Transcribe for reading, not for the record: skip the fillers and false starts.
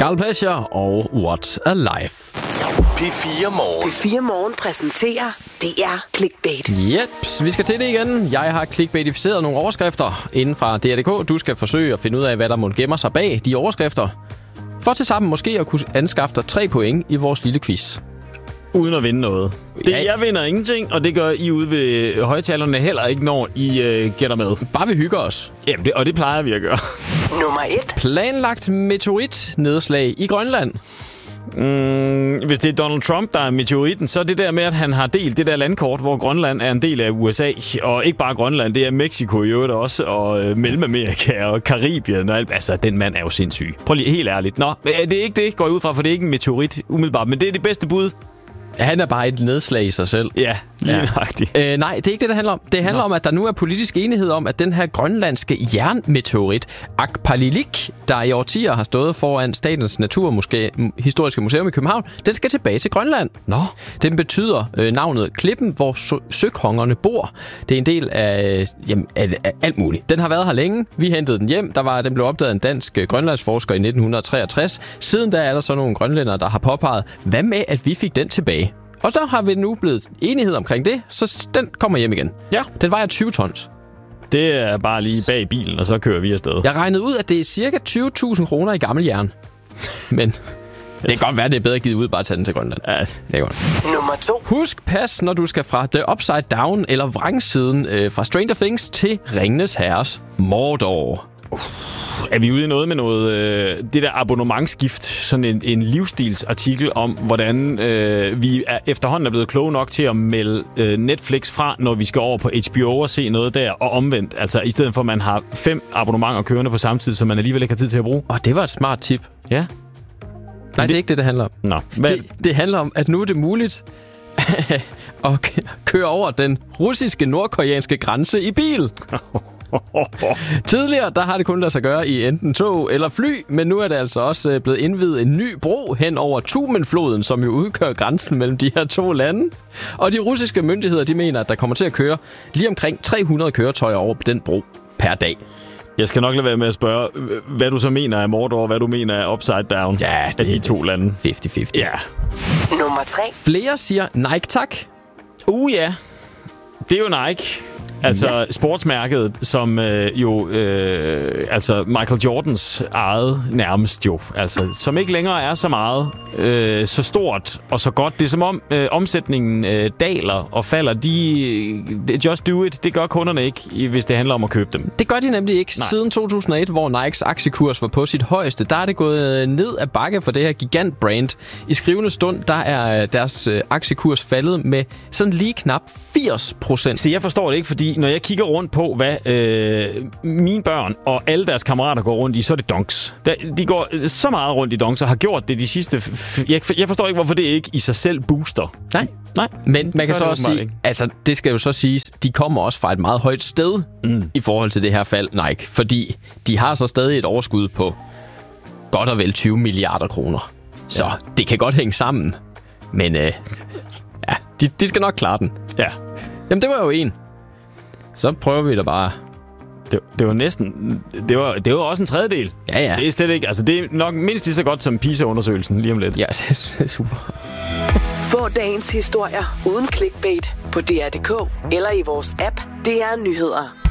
Carl Pleasure og What a Life. P4 Morgen. P4 Morgen præsenterer DR Clickbait. Yep, vi skal til det igen. Jeg har clickbaitificeret nogle overskrifter inden fra DR.dk. Du skal forsøge at finde ud af, hvad der må gemmer sig bag de overskrifter. For til sammen måske at kunne anskaffe dig 3 point i vores lille quiz. Uden at vinde noget. Jeg vinder ingenting, og det gør I ude ved højtalerne heller ikke, når I gætter med. Bare vi hygger os. Jamen, og det plejer vi at gøre. Nummer 1. Planlagt meteoritnedslag i Grønland. Hvis det er Donald Trump, der er meteoritten, så er det der med, at han har delt det der landkort, hvor Grønland er en del af USA. Og ikke bare Grønland, det er Mexico i øvrigt også, og Mellemamerika og Karibien. Altså, den mand er jo sindssyg. Prøv lige helt ærligt. Nå, det er ikke det, går jeg ud fra, for det er ikke en meteorit umiddelbart, men det er det bedste bud. Han er bare et nedslag i sig selv. Ja, lige nøjagtigt. Nej, det er ikke det, det handler om. Det handler om, at der nu er politisk enighed om, at den her grønlandske jernmeteorit, Agpalilik, der i årtier har stået foran Statens Naturhistoriske Museum i København, den skal tilbage til Grønland. Nå. Den betyder navnet Klippen, hvor søkongerne bor. Det er en del af, af alt muligt. Den har været her længe. Vi hentede den hjem. Den blev opdaget af en dansk grønlandsforsker i 1963. Siden da er der så nogle grønlændere, der har påpeget, hvad med, at vi fik den tilbage? Og så har vi nu blevet enighed omkring det, så den kommer hjem igen. Ja. Den vejer 20 tons. Det er bare lige bag bilen, og så kører vi afsted. Jeg regnede ud, at det er cirka 20.000 kroner i gammel jern. Men det kan godt være, det er bedre givet ud bare at tage den til Grønland. Ja, det er godt. Nummer 2. Husk pas, når du skal fra The Upside Down eller vrangsiden fra Stranger Things til Ringenes Herres Mordor. Er vi ude i noget med noget, det der abonnementsgift, sådan en livsstilsartikel om, hvordan vi efterhånden er blevet kloge nok til at melde Netflix fra, når vi skal over på HBO og se noget der, og omvendt. Altså i stedet for, at man har 5 abonnementer kørende på samme tid, som man alligevel ikke har tid til at bruge. Det var et smart tip. Ja. Nej, det er ikke det handler om. Nå. Det handler om, at nu er det muligt at køre over den russiske-nordkoreanske grænse i bil. Tidligere, der har det kun ladet sig gøre i enten tog eller fly, men nu er det altså også blevet indviet en ny bro hen over Tumenfloden, som jo udgør grænsen mellem de her 2 lande. Og de russiske myndigheder, de mener, at der kommer til at køre lige omkring 300 køretøjer over på den bro per dag. Jeg skal nok lade være med at spørge, hvad du så mener af Mordor, og hvad du mener af Upside Down af de 2 lande. 50-50. Ja. Nummer 3. Flere siger Nike tak. Ja. Det er jo Nike. Altså sportsmærket, som Michael Jordans eget nærmest jo. Altså, som ikke længere er så meget så stort og så godt. Det er som om omsætningen daler og falder. Just do it. Det gør kunderne ikke, hvis det handler om at købe dem. Det gør de nemlig ikke. Nej. Siden 2001, hvor Nikes aktiekurs var på sit højeste, der er det gået ned ad bakke for det her gigantbrand. I skrivende stund, der er deres aktiekurs faldet med sådan lige knap 80%. Så jeg forstår det ikke, fordi når jeg kigger rundt på, hvad mine børn og alle deres kammerater går rundt i, så er det donks. De går så meget rundt i donks og har gjort det de sidste... Jeg forstår ikke, hvorfor det ikke i sig selv booster. Nej. Men man kan så også sige... Altså, det skal jo så siges, de kommer også fra et meget højt sted i forhold til det her fald, Nike. Fordi de har så stadig et overskud på godt og vel 20 milliarder kroner. Så det kan godt hænge sammen. Men de skal nok klare den. Ja. Jamen, det var jo en. Så prøver vi da bare. Det var næsten... Det var også en tredjedel. Ja. Det er slet ikke... Altså, det er nok mindst lige så godt som PISA-undersøgelsen lige om lidt. Ja, det er super. Få dagens historier uden clickbait på DR.dk eller i vores app DR Nyheder.